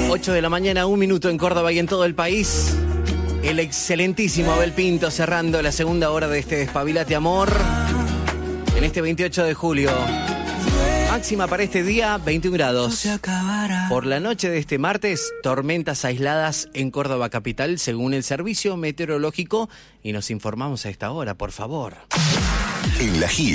8 de la mañana, 1 minuto en Córdoba y en todo el país. El excelentísimo Abel Pinto cerrando la segunda hora de este Despabilate Amor. En este 28 de julio. Máxima para este día, 21 grados. Por la noche de este martes, tormentas aisladas en Córdoba capital, según el servicio meteorológico. Y nos informamos a esta hora, por favor. En la Hit.